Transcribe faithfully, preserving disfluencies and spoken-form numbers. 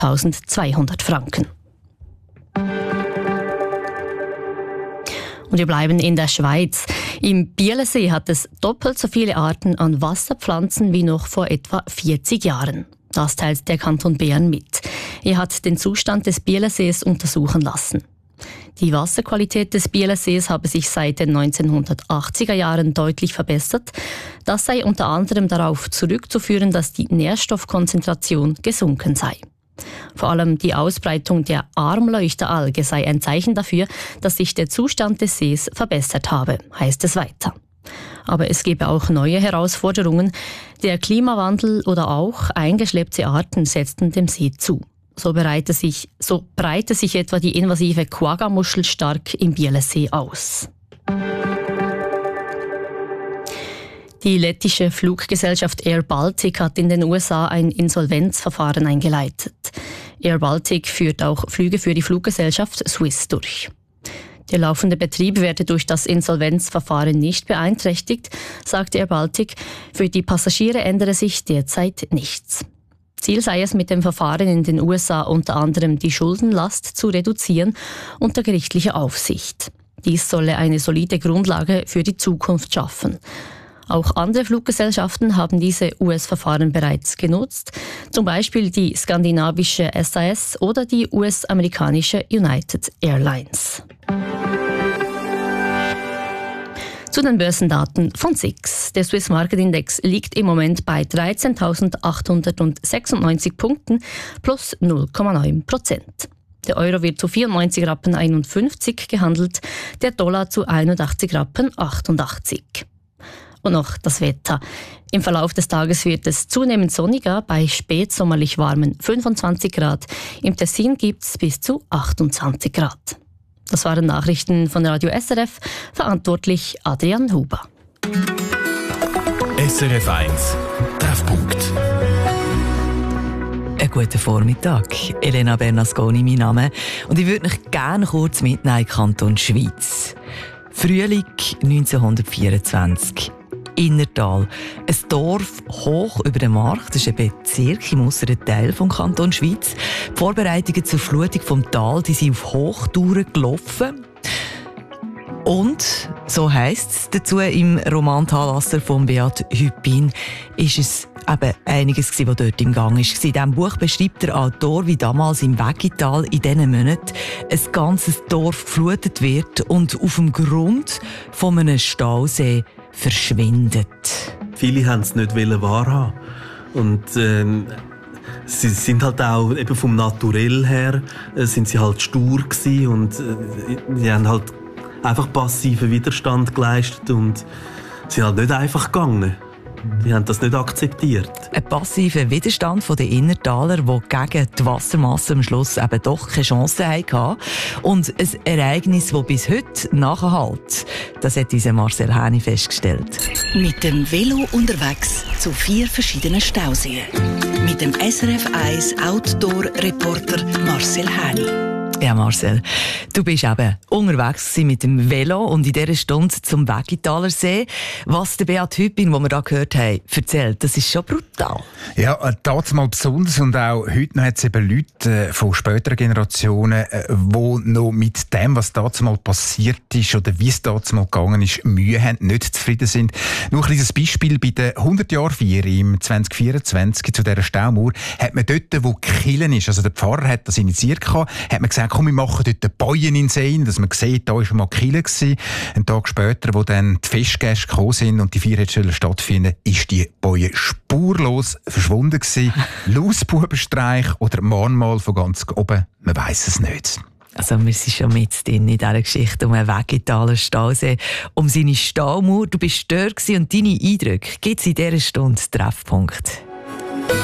eintausendzweihundert Franken. Und wir bleiben in der Schweiz. Im Bielersee hat es doppelt so viele Arten an Wasserpflanzen wie noch vor etwa vierzig Jahren. Das teilt der Kanton Bern mit. Er hat den Zustand des Bielersees untersuchen lassen. Die Wasserqualität des Bielersees habe sich seit den neunzehnhundertachtziger Jahren deutlich verbessert. Das sei unter anderem darauf zurückzuführen, dass die Nährstoffkonzentration gesunken sei. Vor allem die Ausbreitung der Armleuchteralge sei ein Zeichen dafür, dass sich der Zustand des Sees verbessert habe, heißt es weiter. Aber es gebe auch neue Herausforderungen. Der Klimawandel oder auch eingeschleppte Arten setzten dem See zu. So breite sich, so breite sich etwa die invasive Quagga-Muschel stark im Bielersee aus. Die lettische Fluggesellschaft Air Baltic hat in den U S A ein Insolvenzverfahren eingeleitet. Air Baltic führt auch Flüge für die Fluggesellschaft Swiss durch. Der laufende Betrieb werde durch das Insolvenzverfahren nicht beeinträchtigt, sagt Air Baltic. Für die Passagiere ändere sich derzeit nichts. Ziel sei es mit dem Verfahren in den U S A unter anderem die Schuldenlast zu reduzieren unter gerichtlicher Aufsicht. Dies solle eine solide Grundlage für die Zukunft schaffen. Auch andere Fluggesellschaften haben diese U S-Verfahren bereits genutzt, zum Beispiel die skandinavische S A S oder die U S-amerikanische United Airlines. Zu den Börsendaten von S I X. Der Swiss Market Index liegt im Moment bei dreizehntausendachthundertsechsundneunzig Punkten plus null Komma neun Prozent. Der Euro wird zu vierundneunzig Rappen einundfünfzig gehandelt, der Dollar zu einundachtzig Rappen achtundachtzig. Und noch das Wetter. Im Verlauf des Tages wird es zunehmend sonniger, bei spätsommerlich warmen fünfundzwanzig Grad. Im Tessin gibt es bis zu achtundzwanzig Grad. Das waren Nachrichten von Radio S R F, verantwortlich Adrian Huber. S R F eins, Treffpunkt. Einen guten Vormittag. Elena Bernasconi, mein Name. Und ich würde mich gerne kurz mitnehmen in den Kanton Schweiz. Frühling neunzehnhundertvierundzwanzig. Innertal. Ein Dorf hoch über dem Markt. Das ist ein Bezirk im äußeren Teil des Kantons Schweiz. Die Vorbereitungen zur Flutung vom Tal die sind auf Hochtouren gelaufen. Und, so heisst es dazu im Roman «Talwasser» von Beat Hüppin, ist es eben einiges gewesen, was dort im Gang war. In diesem Buch beschreibt der Autor, wie damals im Weggital in diesen Monaten ein ganzes Dorf geflutet wird und auf dem Grund von einem Stausee verschwindet. Viele wollten es nicht wahrhaben. Und ähm, sie sind halt auch eben vom Naturell her äh, sind sie halt stur gewesen und äh, die haben halt einfach passiven Widerstand geleistet und sind halt nicht einfach gegangen. Die haben das nicht akzeptiert. Ein passiver Widerstand der Innertaler, die gegen die Wassermasse am Schluss eben doch keine Chance hatten. Und ein Ereignis, das bis heute nachhält. Das hat unser Marcel Häni festgestellt. Mit dem Velo unterwegs zu vier verschiedenen Stauseen. Mit dem S R F eins Outdoor-Reporter Marcel Häni. Ja, Marcel, du bist eben unterwegs mit dem Velo und in dieser Stunde zum Weggitaler See. Was der Beat Hüppin, den wir hier gehört haben, erzählt, das ist schon brutal. Ja, das mal besonders und auch heute noch hat es eben Leute von späteren Generationen, die noch mit dem, was damals mal passiert ist oder wie es damals mal gegangen ist, Mühe haben, nicht zufrieden sind. Nur ein kleines Beispiel bei der hundert-Jahr-Feier im zwanzig vierundzwanzig zu dieser Staumauer hat man dort, wo Killen ist, also der Pfarrer hat das initiiert, hat man gesagt, komm, wir machen dort Bäuen in den See, dass man sieht, da war schon mal Kille gewesen. Einen Tag später, wo dann die Festgäste gekommen sind und die Feier hätte stattfinden, ist die Bäue spurlos verschwunden gewesen. Lausbubenstreich oder Mahnmal von ganz oben, man weiss es nicht. Also wir sind schon mit drin in dieser Geschichte um einen Weggitaler Stausee, um seine Staumauer. Du bist dort und deine Eindrücke gibt es in dieser Stunde Treffpunkt.